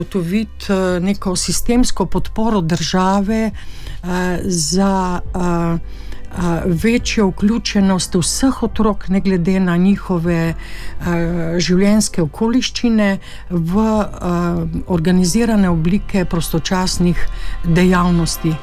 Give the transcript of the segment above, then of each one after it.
Ugotoviti neko sistemsko podporo države za večjo vključenost vseh otrok, ne glede na njihove življenjske okoliščine, v organizirane oblike prostočasnih dejavnosti.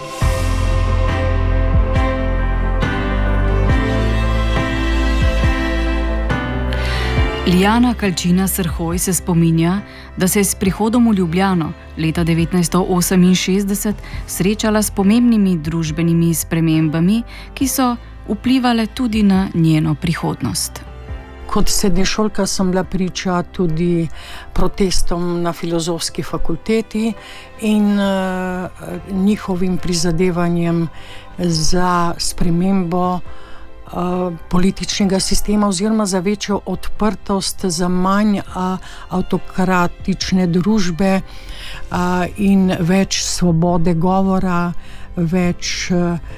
Lijana Kalčina Srhoj se spominja, da se je s prihodom v Ljubljano leta 1968 srečala s pomembnimi družbenimi spremembami, ki so vplivale tudi na njeno prihodnost. Kot srednješolka sem bila priča tudi protestom na Filozofski fakulteti in njihovim prizadevanjem za spremembo političnega sistema oziroma za večjo odprtost, za manj avtokratične družbe in več svobode govora, več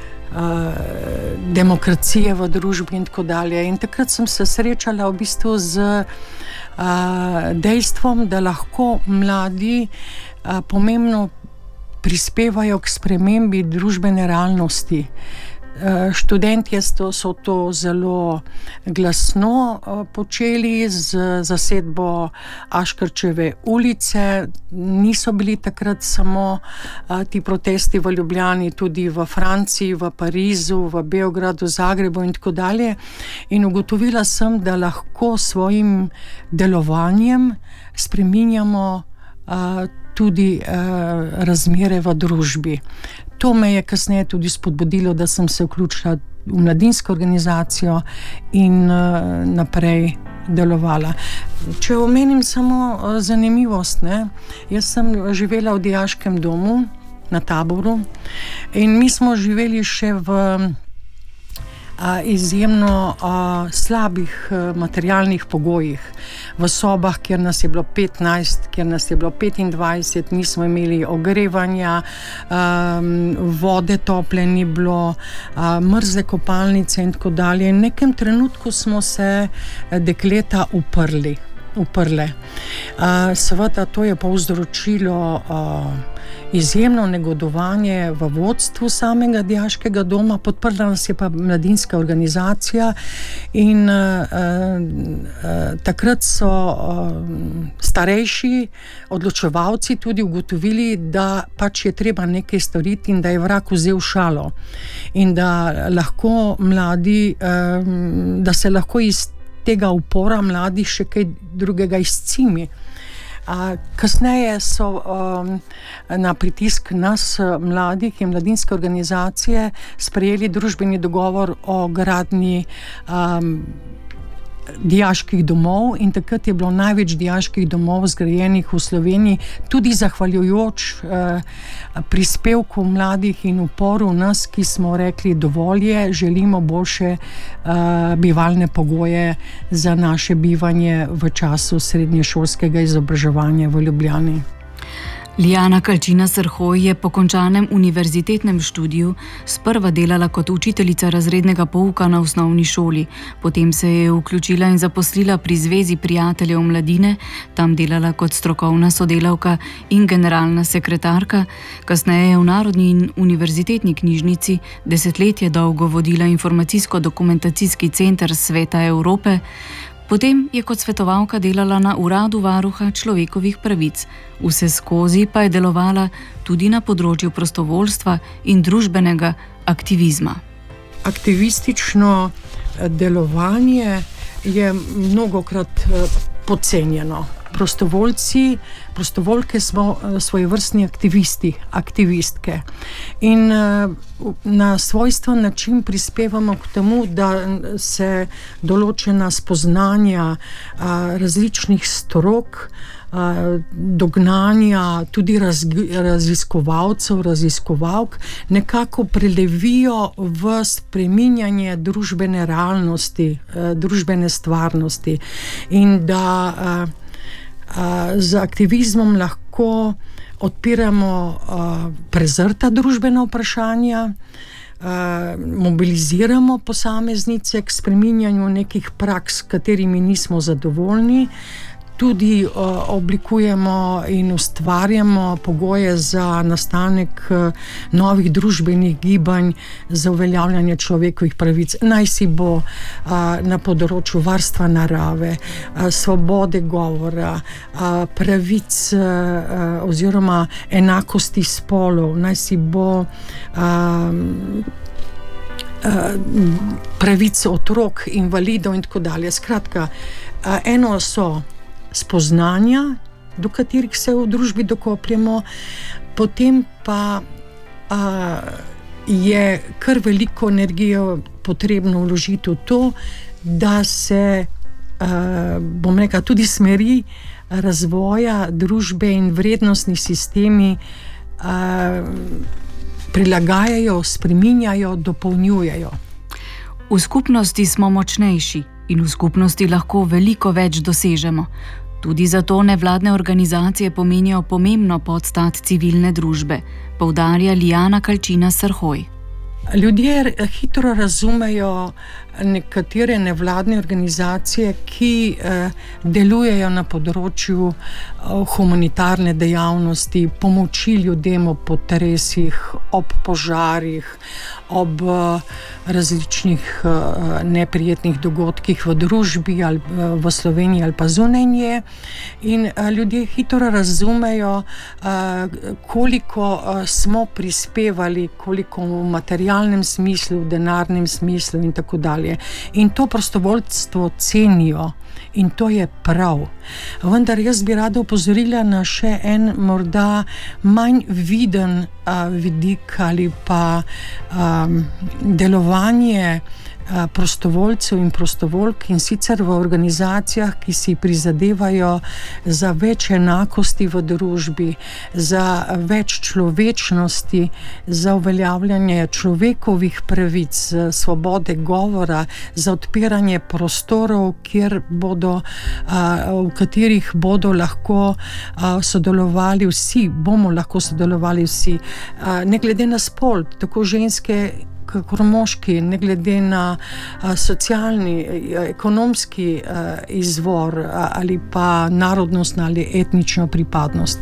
demokracije v družbi in tako dalje. In takrat sem se srečala v bistvu z dejstvom, da lahko mladi pomembno prispevajo k spremembi družbene realnosti. Študentje so to zelo glasno počeli z zasedbo Aškerčeve ulice. Niso bili takrat samo ti protesti v Ljubljani, tudi v Franciji, v Parizu, v Beogradu, Zagrebu in tako dalje. In ugotovila sem, da lahko svojim delovanjem spreminjamo tudi razmere v družbi. To me je kasneje tudi spodbudilo, da sem se vključila v mladinsko organizacijo in naprej delovala. Če omenim samo zanimivost, jaz sem živela v dijaškem domu na Taboru in mi smo živeli še v izjemno slabih materialnih pogojih. V sobah, kjer nas je bilo 15, kjer nas je bilo 25, nismo imeli ogrevanja, vode tople ni bilo, mrzle kopalnice in tako dalje. In v nekem trenutku smo se dekleta uprle. Seveda to je povzročilo izjemno negodovanje v vodstvu samega dijaškega doma, podprla nas je pa mladinska organizacija in takrat so starejši odločevalci tudi ugotovili, da pač je treba nekaj storiti in da je vrag vzel šalo in da lahko mladi, da se lahko iz tega upora mladi še kaj drugega izcimi. Kasneje so na pritisk nas mladih in mladinske organizacije sprejeli družbeni dogovor o gradnji dijaških domov in takrat je bilo največ dijaških domov zgrajenih v Sloveniji, tudi zahvaljujoč prispevku mladih in uporu nas, ki smo rekli dovolj je, želimo boljše bivalne pogoje za naše bivanje v času srednješolskega izobraževanja v Ljubljani. Lijana Kalčina Srhoj je po končanem univerzitetnem študiju sprva delala kot učiteljica razrednega pouka na osnovni šoli, potem se je vključila in zaposlila pri Zvezi prijateljev mladine, tam delala kot strokovna sodelavka in generalna sekretarka, kasneje je v Narodni in univerzitetni knjižnici desetletje dolgo vodila informacijsko-dokumentacijski center Sveta Evrope. Potem je kot svetovalka delala na Uradu varuha človekovih pravic, vseskozi pa je delovala tudi na področju prostovoljstva in družbenega aktivizma. Aktivistično delovanje je mnogokrat podcenjeno. Prostovoljke smo svojevrstni aktivistke in na svojstven način prispevamo k temu, da se določena spoznanja različnih strok, dognanja tudi raziskovalcev, raziskovalk nekako prelevijo v spreminjanje družbene realnosti, družbene stvarnosti in da z aktivizmom lahko odpiramo prezrta družbena vprašanja, mobiliziramo posameznice k spreminjanju nekih praks, s katerimi nismo zadovoljni, tudi oblikujemo in ustvarjamo pogoje za nastanek novih družbenih gibanj za uveljavljanje človekovih pravic. Naj si bo na področju varstva narave, svobode govora, pravic oziroma enakosti spolov, naj si bo pravic otrok, invalidov in tako dalje. Skratka, eno so spoznanja, do katerih se v družbi dokopljamo, potem pa je kar veliko energije potrebno vložiti v to, da se, bom rekla, tudi smeri razvoja družbe in vrednostni sistemi prilagajajo, spreminjajo, dopolnjujejo. V skupnosti smo močnejši in v skupnosti lahko veliko več dosežemo. Tudi zato nevladne organizacije pomenijo pomembno podstat civilne družbe, poudarja Liana Kalčina Srhoj. Ljudje hitro razumejo nekatere nevladne organizacije, ki delujejo na področju humanitarne dejavnosti, pomoči ljudem ob potresih, ob požarih, ob različnih neprijetnih dogodkih v družbi ali v Sloveniji ali pa zunaj nje. In ljudje hitro razumejo, koliko smo prispevali, koliko v materialnem smislu, v denarnem smislu in tako dalje. In to prostovoljstvo cenijo in to je prav. Vendar jaz bi rada opozorila na še en morda manj viden vidik ali pa delovanje prostovoljcev in prostovoljk, in sicer v organizacijah, ki si prizadevajo za več enakosti v družbi, za več človečnosti, za uveljavljanje človekovih pravic, svobode govora, za odpiranje prostorov, v katerih bodo lahko sodelovali vsi, bomo lahko sodelovali vsi, ne glede na spol, tako ženske kakor moški, ne glede na socialni, ekonomski izvor ali pa narodnostno ali etnično pripadnost.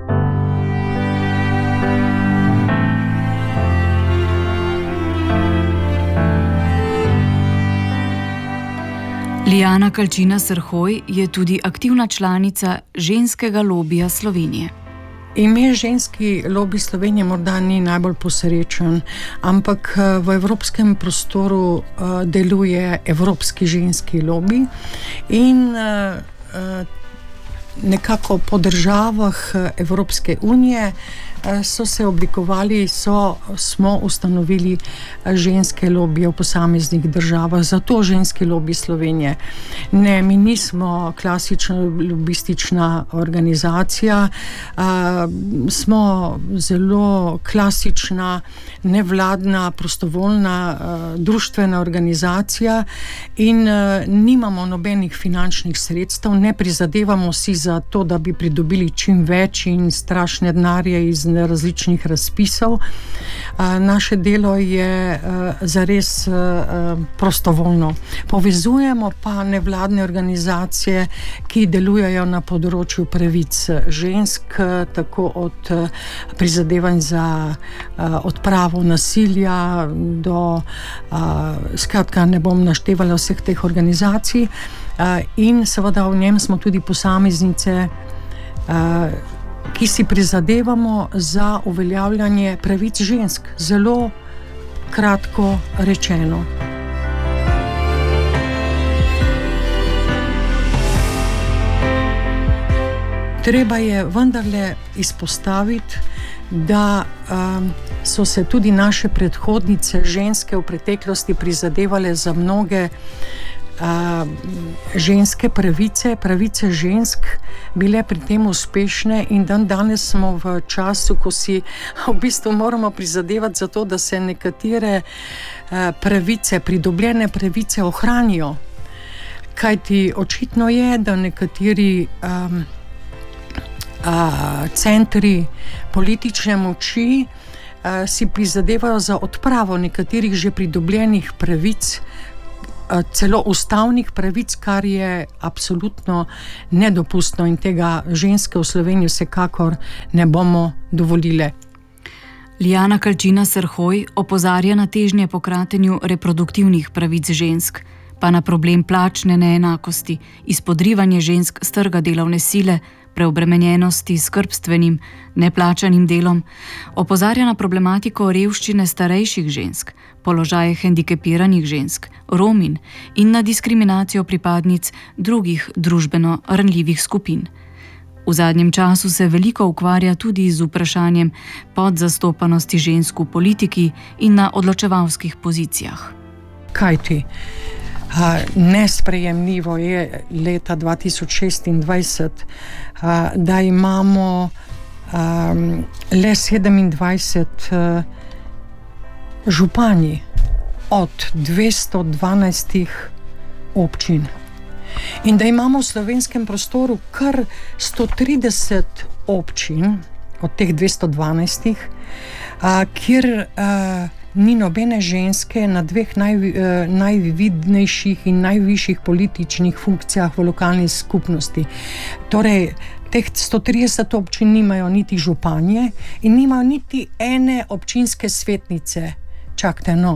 Liana Kalčina Srhoj je tudi aktivna članica Ženskega lobija Slovenije. Ime Ženski lobij Slovenije morda ni najbolj posrečen, ampak v evropskem prostoru deluje Evropski ženski lobij in nekako po državah Evropske unije so se oblikovali, smo ustanovili ženske lobije v posameznih državah, zato Ženski lobij Slovenije. Ne, mi nismo klasična lobistična organizacija, smo zelo klasična, nevladna, prostovoljna, društvena organizacija in nimamo nobenih finančnih sredstev, ne prizadevamo si za to, da bi pridobili čim več in strašne denarje iz različnih razpisov. Naše delo je zares prostovoljno. Povezujemo pa nevladne organizacije, ki delujejo na področju pravic žensk, tako od prizadevanj za odpravo nasilja do, skratka, ne bom naštevala vseh teh organizacij, in seveda v njem smo tudi posameznice, ki si prizadevamo za uveljavljanje pravic žensk, zelo kratko rečeno. Treba je vendarle izpostaviti, da so se tudi naše predhodnice ženske v preteklosti prizadevale za mnoge ženske pravice, pravice žensk, bile pri tem uspešne in danes smo v času, ko si v bistvu moramo prizadevati za to, da se nekatere pravice, pridobljene pravice ohranijo. Kajti očitno je, da nekateri centri politične moči si prizadevajo za odpravo nekaterih že pridobljenih pravic, celo ustavnih pravic, kar je absolutno nedopustno in tega ženske v Sloveniji vsekakor ne bomo dovolile. Liljana Kalčina Srhoj opozarja na težnje po kratenju reproduktivnih pravic žensk, pa na problem plačne neenakosti, izpodrivanje žensk s trga delovne sile, preobremenjenosti s skrbstvenim, neplačanim delom, opozarja na problematiko revščine starejših žensk, položaje hendikepiranih žensk, Romin in na diskriminacijo pripadnic drugih družbeno ranljivih skupin. V zadnjem času se veliko ukvarja tudi z vprašanjem podzastopanosti žensk v politiki in na odločevalskih pozicijah. Kajti nesprejemljivo je leta 2026, da imamo le 27 županji od 212 občin. In da imamo v slovenskem prostoru kar 130 občin od teh 212, kjer ni nobene ženske na dveh najvidnejših in najvišjih političnih funkcijah v lokalni skupnosti. Torej, teh 130 občin nimajo niti županje in nimajo niti ene občinske svetnice. Čakajte, no.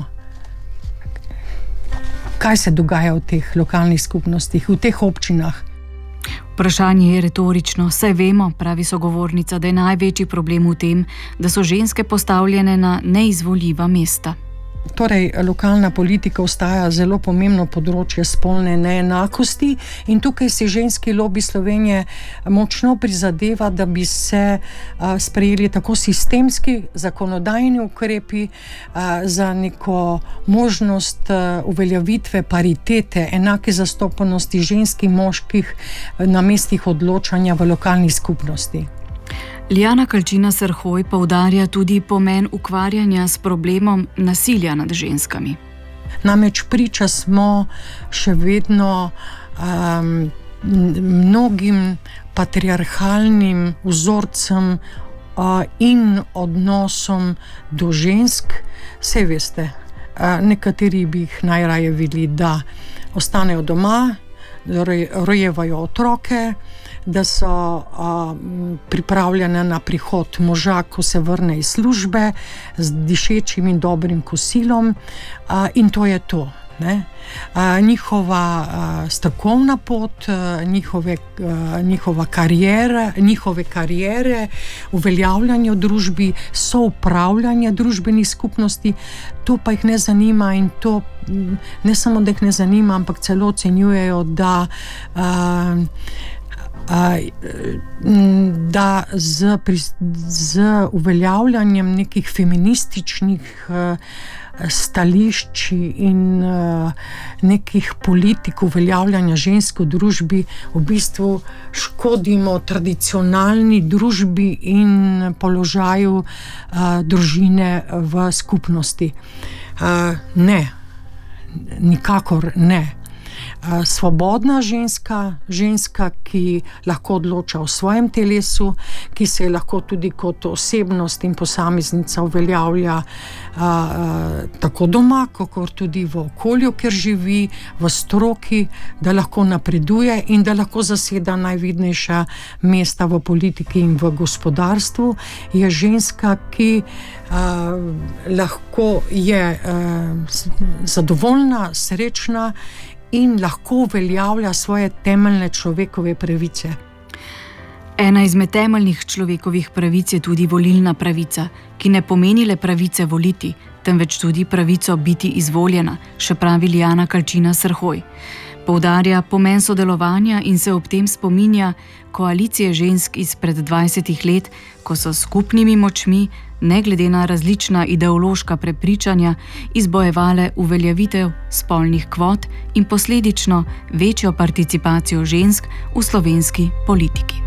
Kaj se dogaja v teh lokalnih skupnostih, v teh občinah? Vprašanje je retorično, saj vemo, pravi sogovornica, da je največji problem v tem, da so ženske postavljene na neizvoljiva mesta. Torej, lokalna politika ostaja zelo pomembno področje spolne neenakosti in tukaj si ženski lobi Slovenije močno prizadeva, da bi se sprejeli tako sistemski zakonodajni ukrepi za neko možnost uveljavitve paritete, enake zastopanosti žensk in moških na mestih odločanja v lokalni skupnosti. Liljana Kalčina Srhoj poudarja tudi pomen ukvarjanja s problemom nasilja nad ženskami. Namreč priča smo še vedno mnogim patriarhalnim vzorcem in odnosom do žensk. Saj veste, nekateri bi jih najraje videli, da ostanejo doma, rojevajo otroke, da so pripravljene na prihod moža, ko se vrne iz službe, z dišečim in dobrim kosilom, in to je to. Njihova strokovna pot, njihove kariere, uveljavljanje v družbi, soupravljanje družbenih skupnosti, to pa jih ne zanima in to ne samo, da jih ne zanima, ampak celo ocenjujejo, da z uveljavljanjem nekih feminističnih stališč in nekih politik uveljavljanja žensk v družbi v bistvu škodimo tradicionalni družbi in položaju družine v skupnosti. Ne, nikakor ne. Svobodna ženska, ki lahko odloča o svojem telesu, ki se lahko tudi kot osebnost in posameznica uveljavlja tako doma, kot tudi v okolju, kjer živi, v stroki, da lahko napreduje in da lahko zaseda najvidnejša mesta v politiki in v gospodarstvu, je ženska, ki lahko je zadovoljna, srečna in lahko uveljavlja svoje temeljne človekove pravice. Ena izmed temeljnih človekovih pravic je tudi volilna pravica, ki ne pomeni le pravice voliti, temveč tudi pravico biti izvoljena, še pravi Liljana Kalčina Srhoj. Poudarja pomen sodelovanja in se ob tem spominja koalicije žensk izpred 20 let, ko so skupnimi močmi, ne glede na različna ideološka prepričanja, izbojevale uveljavitev spolnih kvot in posledično večjo participacijo žensk v slovenski politiki.